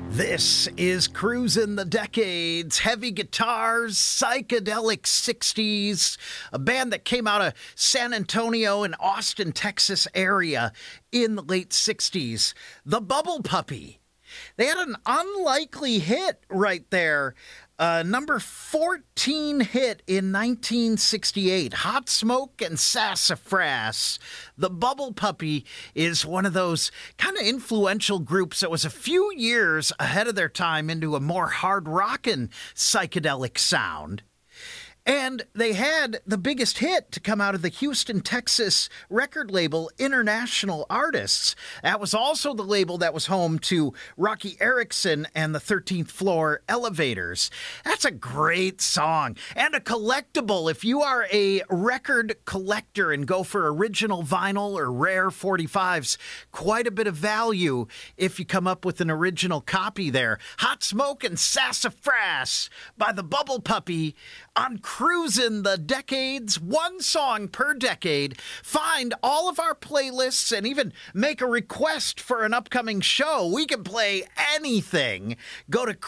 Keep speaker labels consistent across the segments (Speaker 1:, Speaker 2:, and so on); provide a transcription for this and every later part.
Speaker 1: This is Cruisin' the Decades, heavy guitars, psychedelic 60s, a band that came out of San Antonio and Austin, Texas area in the late 60s, the Bubble Puppy. They had an unlikely hit right there. Number 14 hit in 1968, Hot Smoke and Sassafras. The Bubble Puppy is one of those kind of influential groups that was a few years ahead of their time into a more hard rockin' psychedelic sound. And they had the biggest hit to come out of the Houston, Texas record label, International Artists. That was also the label that was home to Rocky Erickson and the 13th Floor Elevators. That's a great song and a collectible. If you are a record collector and go for original vinyl or rare 45s, quite a bit of value if you come up with an original copy there. Hot Smoke and Sassafras by the Bubble Puppy on Cruisin' the Decades, one song per decade. Find all of our playlists and even make a request for an upcoming show. We can play anything. Go to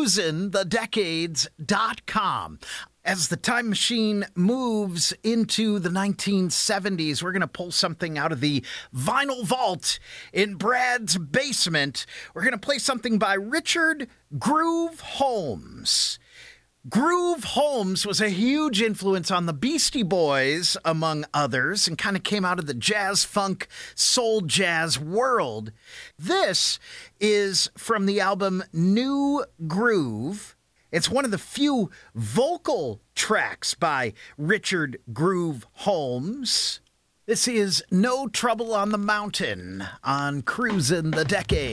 Speaker 1: cruisinthedecades.com. As the time machine moves into the 1970s, we're going to pull something out of the vinyl vault in Brad's basement. We're going to play something by Richard Groove Holmes. Groove Holmes was a huge influence on the Beastie Boys, among others, and kind of came out of the jazz, funk, soul jazz world. This is from the album New Groove. It's one of the few vocal tracks by Richard Groove Holmes. This is No Trouble on the Mountain on Cruisin' the Decade.